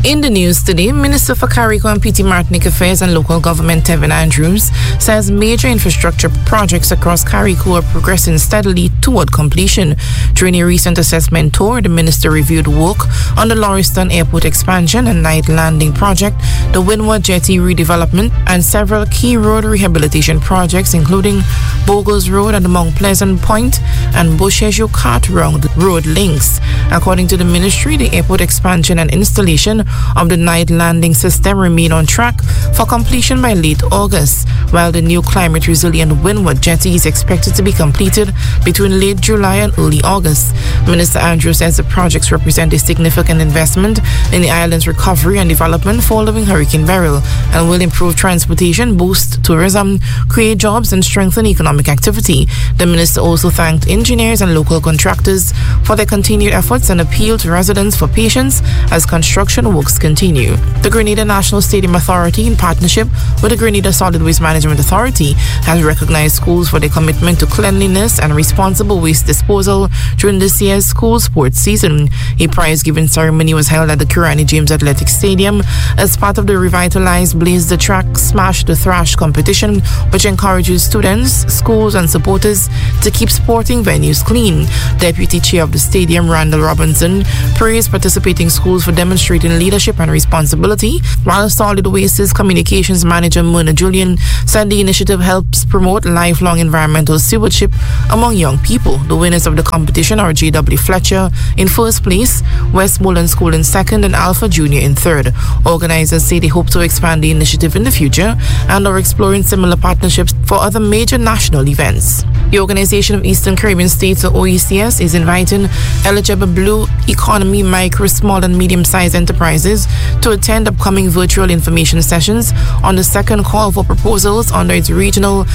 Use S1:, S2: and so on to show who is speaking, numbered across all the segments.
S1: In the news today, Minister for CARICO and PT Martinique Affairs and Local Government Tevin Andrews says major infrastructure projects across CARICO are progressing steadily toward completion. During a recent assessment tour, the minister reviewed work on the Lauriston Airport expansion and night landing project, the Windward Jetty redevelopment, and several key road rehabilitation projects including Bogles Road and the Mount Pleasant Point and Busheju Cart Road links. According to the ministry, the airport expansion and installation of the night landing system remain on track for completion by late August, while the new climate resilient Windward Jetty is expected to be completed between late July and early August. Minister Andrews says the projects represent a significant investment in the island's recovery and development following Hurricane Beryl and will improve transportation, boost tourism, create jobs and strengthen economic activity. The minister also thanked engineers and local contractors for their continued efforts and appealed to residents for patience as construction works continue. The Grenada National Stadium Authority, in partnership with the Grenada Solid Waste Management Authority, has recognized schools for their commitment to cleanliness and responsible waste disposal during this year's school sports season. A prize-giving ceremony was held at the Kirani James Athletic Stadium as part of the revitalized Blaze the Track, Smash the Thrash competition, which encourages students, schools and supporters to keep sporting venues clean. Deputy Chair of the stadium, Randall Robinson, praised participating schools for demonstrating leadership and responsibility, while Solid Waste's communications manager Mona Julian said the initiative helps promote lifelong environmental stewardship among young people. The winners of the competition are J.W. Fletcher in first place, Westmoreland School in second, and Alpha Junior in third. Organizers say they hope to expand the initiative in the future and are exploring similar partnerships for other major national events. The Organization of Eastern Caribbean States, or OECS, is inviting eligible Blue Economy micro, small and medium-sized enterprises to attend upcoming virtual information sessions on the second call for proposals under its regional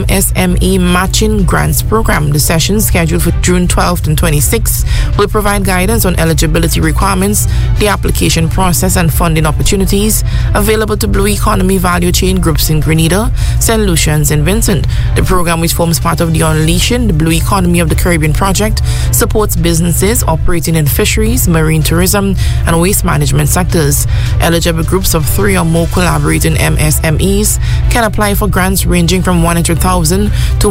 S1: MSME Matching Grants Program. The session, scheduled for June 12th and 26th, will provide guidance on eligibility requirements, the application process and funding opportunities available to Blue Economy value chain groups in Grenada, St. Lucia and St. Vincent. The program, which forms part of the Unleashing the Blue Economy of the Caribbean project, supports businesses operating in fisheries, marine tourism and waste management sectors. Eligible groups of 3 or more collaborating MSMEs can apply for grants ranging from $100,000 to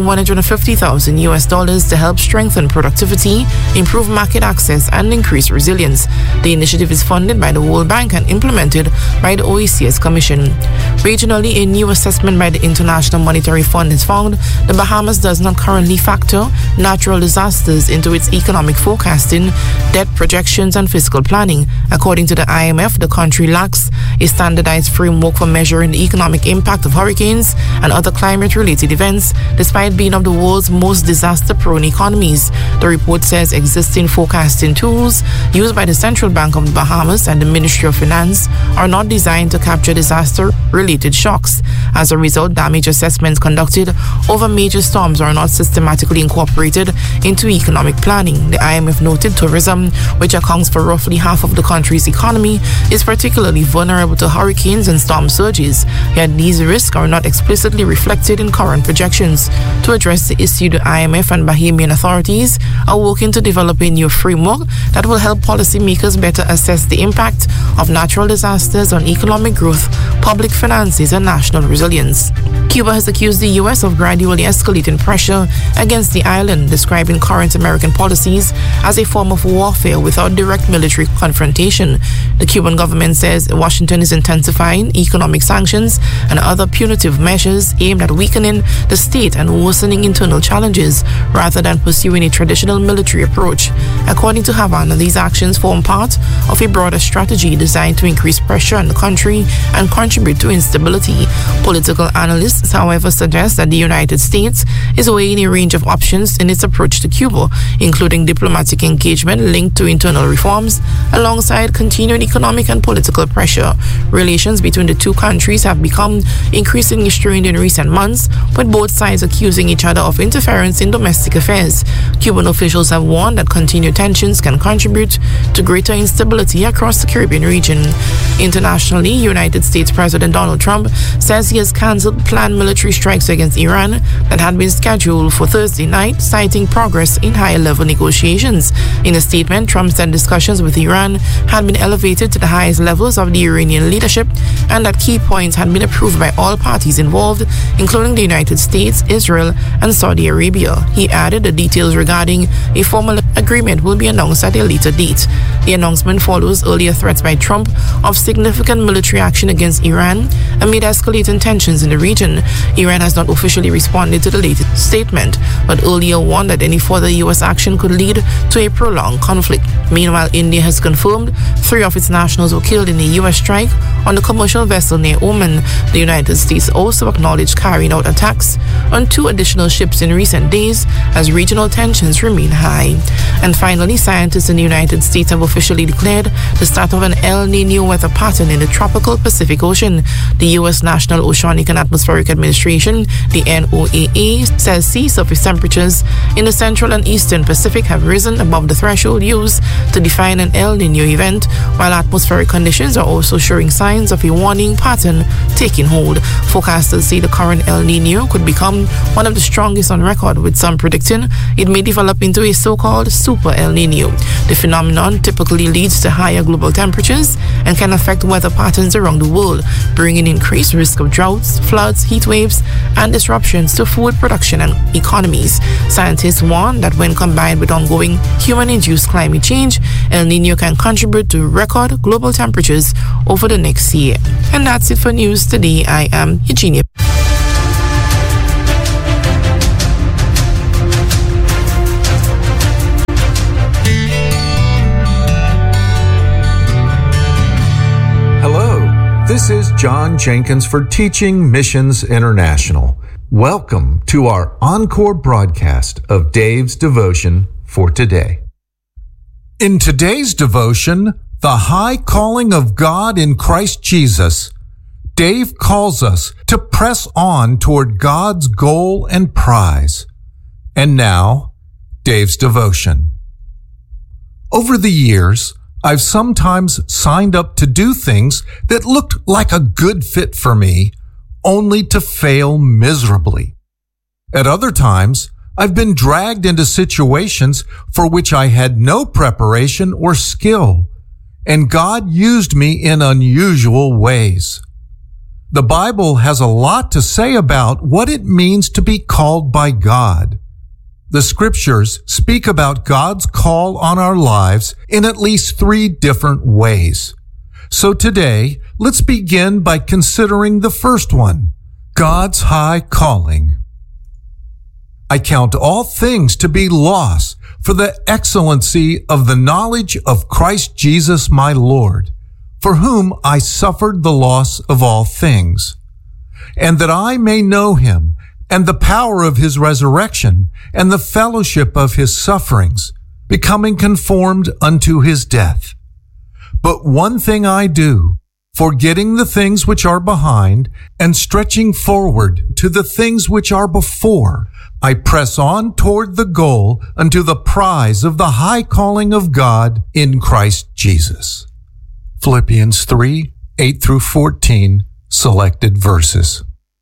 S1: $150,000 to help strengthen productivity, improve market access and increase resilience. The initiative is funded by the World Bank and implemented by the OECS Commission. Regionally, a new assessment by the International Monetary Fund has found the Bahamas does not currently factor natural disasters into its economic forecasting, debt projections and fiscal planning. According to the IMF, the country lacks a standardized framework for measuring the economic impact of hurricanes and other climate-related events, despite being of the world's most disaster-prone economies. The report says existing forecasting tools used by the Central Bank of the Bahamas and the Ministry of Finance are not designed to capture disaster-related shocks. As a result, damage assessments conducted over major storms are not systematically incorporated into economic planning. The IMF noted tourism, which accounts for roughly half of the country's economy, is particularly vulnerable to hurricanes and storm surges, yet these risks are not explicitly reflected in current projections. To address the issue, the IMF and Bahamian authorities are working to develop a new framework that will help policymakers better assess the impact of natural disasters on economic growth, public finances and national resilience. Cuba has accused the U.S. of gradually escalating pressure against the island, describing current American policies as a form of warfare without direct military confrontation. The Cuban government says Washington is intensifying economic sanctions and other punitive measures aimed at weakening the state and worsening internal challenges rather than pursuing a traditional military approach. According to Havana, these actions form part of a broader strategy designed to increase pressure on the country and contribute to instability. Political analysts, however, suggest that the United States is weighing a range of options in its approach to Cuba, including diplomatic engagement linked to internal reforms, alongside continued economic and political pressure. Relations between the two countries have become increasingly strained in recent months, with both sides accusing each other of interference in domestic affairs. Cuban officials have warned that continued tensions can contribute to greater instability across the Caribbean region. Internationally, United States President Donald Trump says he has cancelled planned military strikes against Iran that had been scheduled for Thursday night, citing progress in higher-level negotiations. In a statement, Trump said discussions with Iran had been elevated to the highest levels of the Iranian leadership and that key points had been approved by all parties involved, including the United States, Israel, and Saudi Arabia. He added the details regarding a formal agreement will be announced at a later date. The announcement follows earlier threats by Trump of significant military action against Iran amid escalating tensions in the region. Iran has not officially responded to the latest statement, but earlier warned that any further U.S. action could lead to a prolonged conflict. Meanwhile, India has confirmed 3 of its nationals were killed in a U.S. strike on a commercial vessel near Oman. The United States also acknowledged carrying out attacks on 2 additional ships in recent days as regional tensions remain high. And finally, scientists in the United States have officially declared the start of an El Niño weather pattern in the tropical Pacific Ocean. The U.S. National Oceanic and Atmospheric Administration, the NOAA, says sea surface temperatures in the central and eastern Pacific have risen above the threshold used to define an El Niño event, while atmospheric conditions are also showing signs of a warning pattern taking hold. Forecasters say the current El Niño could become one of the strongest on record, with some predicting it may develop into a so-called Super El Niño. The phenomenon typically leads to higher global temperatures and can affect weather patterns around the world, bringing increased risk of droughts, floods, heat waves, and disruptions to food production and economies. Scientists warn that when combined with ongoing human-induced climate change, El Niño can contribute to record global temperatures over the next year. And that's it for news today. I am Eugenia.
S2: This is John Jenkins for Teaching Missions International. Welcome to our encore broadcast of Dave's Devotion for today. In today's devotion, The High Calling of God in Christ Jesus, Dave calls us to press on toward God's goal and prize. And now, Dave's Devotion. Over the years, I've sometimes signed up to do things that looked like a good fit for me, only to fail miserably. At other times, I've been dragged into situations for which I had no preparation or skill, and God used me in unusual ways. The Bible has a lot to say about what it means to be called by God. The scriptures speak about God's call on our lives in at least 3 different ways. So today, let's begin by considering the first one, God's high calling. I count all things to be loss for the excellency of the knowledge of Christ Jesus my Lord, for whom I suffered the loss of all things, and that I may know him, and the power of his resurrection, and the fellowship of his sufferings, becoming conformed unto his death. But one thing I do, forgetting the things which are behind, and stretching forward to the things which are before, I press on toward the goal unto the prize of the high calling of God in Christ Jesus. Philippians 3, 8 through 14, selected verses.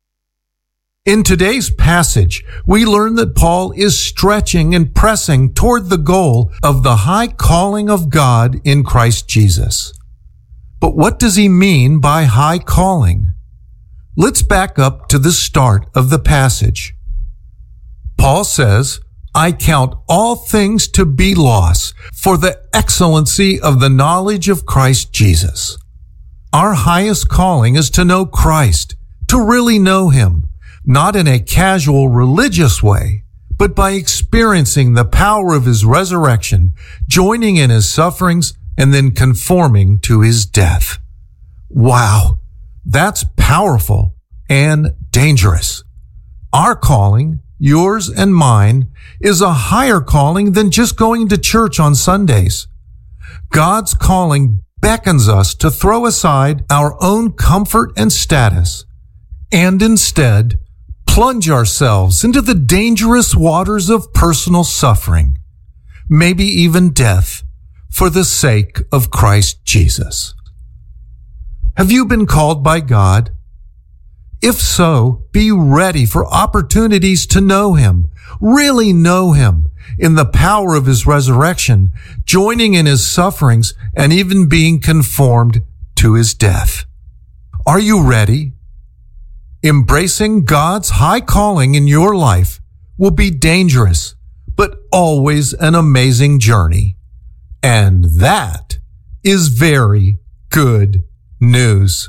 S2: In today's passage, we learn that Paul is stretching and pressing toward the goal of the high calling of God in Christ Jesus. But what does he mean by high calling? Let's back up to the start of the passage. Paul says, I count all things to be loss for the excellency of the knowledge of Christ Jesus. Our highest calling is to know Christ, to really know him, not in a casual religious way, but by experiencing the power of his resurrection, joining in his sufferings, and then conforming to his death. Wow, that's powerful and dangerous. Our calling, yours and mine, is a higher calling than just going to church on Sundays. God's calling beckons us to throw aside our own comfort and status, and instead plunge ourselves into the dangerous waters of personal suffering, maybe even death, for the sake of Christ Jesus. Have you been called by God? If so, be ready for opportunities to know Him, really know Him, in the power of His resurrection, joining in His sufferings, and even being conformed to His death. Are you ready? Embracing God's high calling in your life will be dangerous, but always an amazing journey. And that is very good news.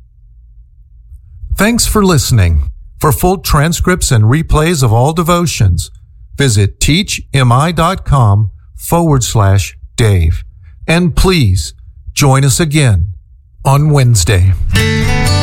S2: Thanks for listening. For full transcripts and replays of all devotions, visit teachmi.com/Dave. And please join us again on Wednesday.